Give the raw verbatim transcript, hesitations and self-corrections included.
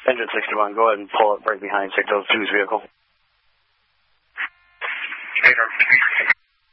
Engine sixty-one, go ahead and pull up right behind six oh two's vehicle. Later.